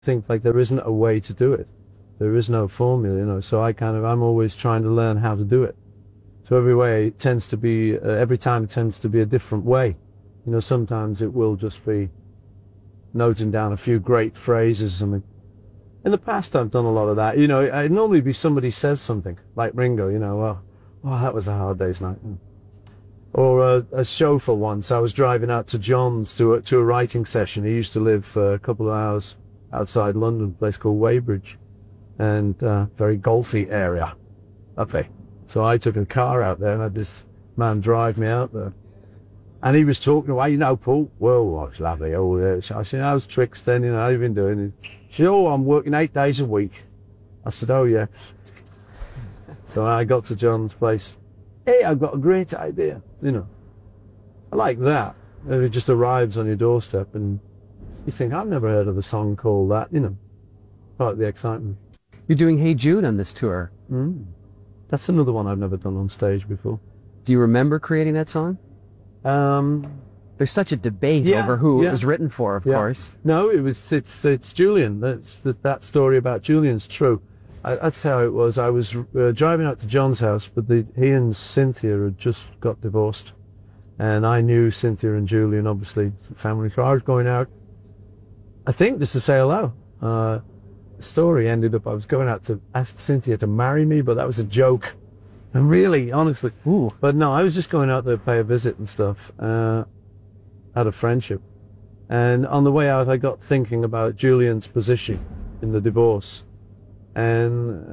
think like there isn't a way to do it. There is no formula, you know, so I'm always trying to learn how to do it. So every time it tends to be a different way. You know, sometimes it will just be noting down a few great phrases or something. In the past, I've done a lot of that. You know, it'd normally be somebody says something, like Ringo, you know, well, oh, that was a hard day's night. Or a chauffeur once, I was driving out to John's to a writing session. He used to live a couple of hours outside London, a place called Weybridge, and very golfy area up there. So I took a car out there and had this man drive me out there. And he was talking away, you know, Paul, well, it's lovely. Oh, yeah. So I said, how's tricks then? You know, how you been doing? He said, oh, I'm working 8 days a week. I said, oh, yeah. So I got to John's place. Hey, I've got a great idea. You know, I like that. It just arrives on your doorstep and you think, I've never heard of a song called that, you know, part of the excitement. You're doing Hey Jude on this tour. That's another one I've never done on stage before. Do you remember creating that song? There's such a debate over who it was written for, of course. No, it's Julian. That story about Julian's true. That's how it was. I was driving out to John's house, but he and Cynthia had just got divorced. And I knew Cynthia and Julian, obviously, family. So I was going out, I think, just to say hello. The story ended up, I was going out to ask Cynthia to marry me, but that was a joke. And really, honestly. Ooh. But no, I was just going out there to pay a visit and stuff, out of friendship. And on the way out, I got thinking about Julian's position in the divorce. And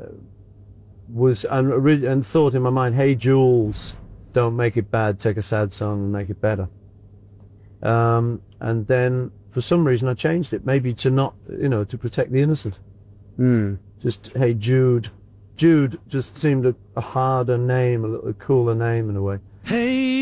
thought in my mind, hey Jules, don't make it bad, take a sad song and make it better. And then for some reason I changed it, maybe to not, you know, to protect the innocent. Just hey Jude. Jude just seemed a harder name, a little cooler name in a way. Hey